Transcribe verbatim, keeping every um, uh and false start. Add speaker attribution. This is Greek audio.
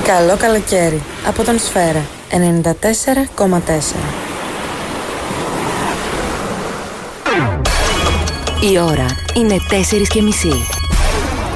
Speaker 1: Καλό καλοκαίρι από τον Σφαίρα ενενήντα τέσσερα κόμμα τέσσερα.
Speaker 2: Η ώρα είναι τέσσερις και μισή.